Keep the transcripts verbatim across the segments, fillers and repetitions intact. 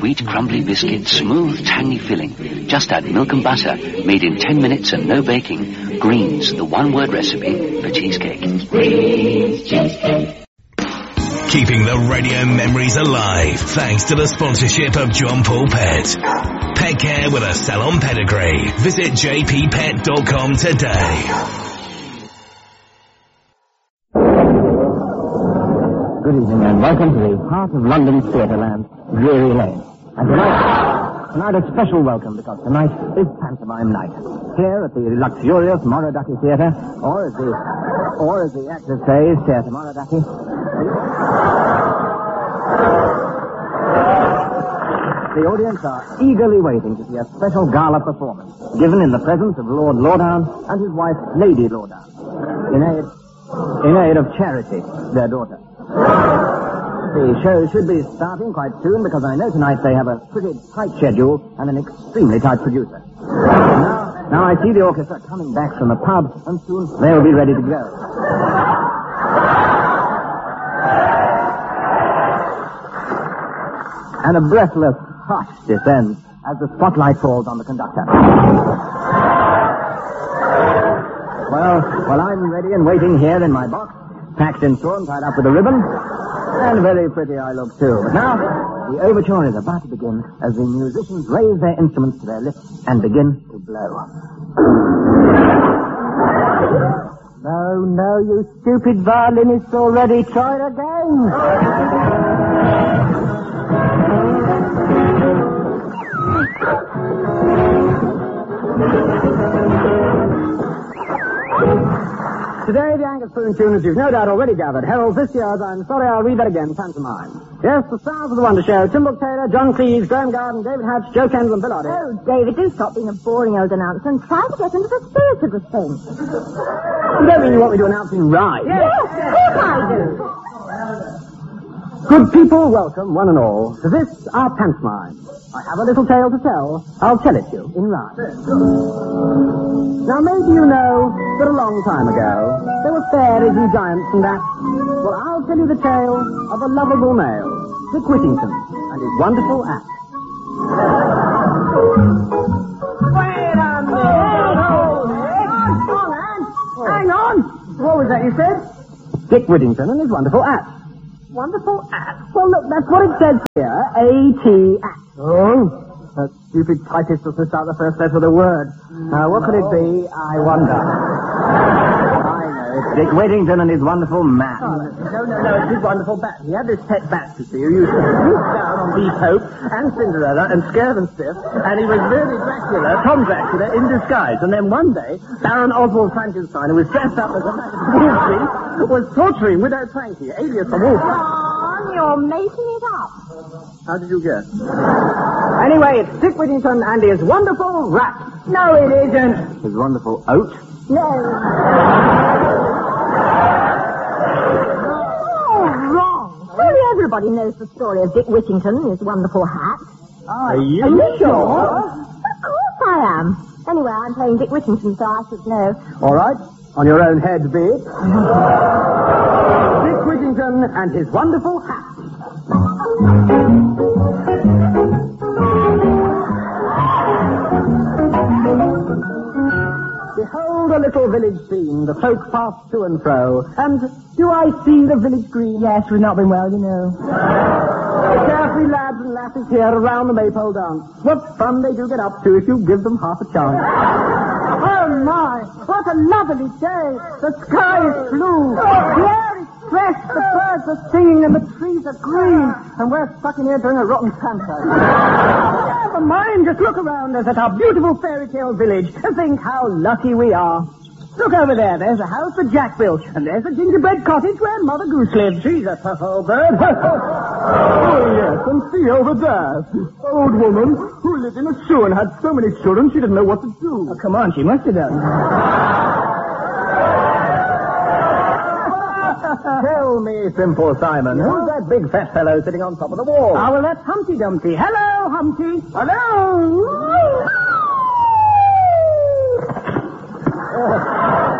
Sweet, crumbly biscuit, smooth, tangy filling. Just add milk and butter. Made in ten minutes and no baking. Greens, the one-word recipe for cheesecake. Greens cheesecake. Keeping the radio memories alive thanks to the sponsorship of John Paul Pet. Pet care with a salon pedigree. Visit j p pet dot com today. Good evening and welcome to the heart of London's Theatreland, Drury Lane. And tonight, tonight a special welcome because tonight is pantomime night. Here at the luxurious Morodaki Theatre, or as the, or as the actors say, Theatre Morodaki. The audience are eagerly waiting to see a special gala performance given in the presence of Lord Lordown and his wife, Lady Lordown, in aid, in aid of Charity, their daughter. The show should be starting quite soon because I know tonight they have a pretty tight schedule and an extremely tight producer. Now, now I see the orchestra coming back from the pub and soon they'll be ready to go. And a breathless hush descends as the spotlight falls on the conductor. Well, well, I'm ready and waiting here in my box, packed in straw and tied up with a ribbon, and very pretty I look too. But now, the overture is about to begin as the musicians raise their instruments to their lips and begin to blow. No, no, you stupid violinist already. Try it again. Today, the Angus Spoon tune, as you've no doubt already gathered, heralds this year's, I'm sorry I'll read that again, pantomime. Yes, the stars of the Wonder Show, Tim Brooke Taylor, John Cleese, Graham Garden, David Hatch, Joe Kendall and Bill Oddie. Oh, David, do stop being a boring old announcer and try to get into the spirit of the thing. You don't mean you want me to announce in rhyme? Yes, of course I do. Good people, welcome, one and all, to this, our pantomime. I have a little tale to tell. I'll tell it you in rhyme. Now, maybe you know that a long time ago, there were fairies and giants and that. Well, I'll tell you the tale of a lovable male, Dick Whittington, and his wonderful act. Wait a minute! Hold it! Hang on! What was that you said? Dick Whittington and his wonderful act. Wonderful act? Well, look, that's what it says here. A T act. Oh, that stupid typist doesn't start the first letter of the word. Now, what could it be? I wonder. I know. It's Dick Whittington and his wonderful mat. Oh, no, no, no, it's his wonderful bat. He had this pet bat, you see, who used to swoop down on Beef Hope and Cinderella and scare them stiff, and he was really Dracula, Tom Dracula, in disguise. And then one day, Baron Oswald Frankenstein, who was dressed up as a wolf, was torturing Widow Frankie, alias the wolf. John, you're making it up. How did you guess? Anyway, it's Dick Whittington and his wonderful rat. No, it isn't. His wonderful oat. No. Oh, wrong. Surely everybody knows the story of Dick Whittington and his wonderful hat. Are you, Are you sure? Of course I am. Anyway, I'm playing Dick Whittington, so I should know. All right. On your own head, be it. Dick Whittington and his wonderful hat. Behold a little village scene, the folk pass to and fro, and do I see the village green? Yes, we've not been well, you know. The carefree lads and lasses here around the maypole dance. What fun they do get up to if you give them half a chance. Oh my, what a lovely day! The sky is blue, the air is fresh, the birds are singing and the trees are green, and we're stuck in here doing a rotten Santa. Never mind, just look around us at our beautiful fairy tale village and think how lucky we are. Look over there, there's a house that Jack built, and there's a gingerbread cottage where Mother Goose lives. She's a tough old bird. Oh, yes, and see over there, this old woman who lived in a shoe and had so many children she didn't know what to do. Oh, come on, she must have done. Tell me, Simple Simon, who's that big fat fellow sitting on top of the wall? Ah, well, that's Humpty Dumpty. Hello, Humpty. Hello.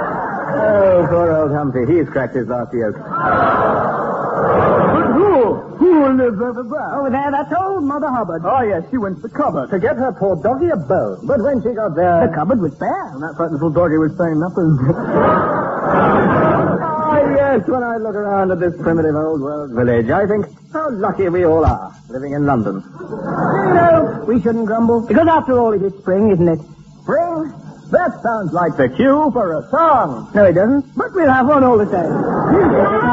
Oh, poor old Humpty. He's cracked his last yoke. But who? Who lives over there? Over there, that's old Mother Hubbard. Oh, yes, she went to the cupboard to get her poor doggy a bone. But when she got there... The cupboard was bare. And that little doggy was saying nothing. Oh, yes, when I look around at this primitive old world village, I think how lucky we all are living in London. You know, we shouldn't grumble. Because after all, it is spring, isn't it? Spring? That sounds like the cue for a song. No, it doesn't. But we'll have one all the same.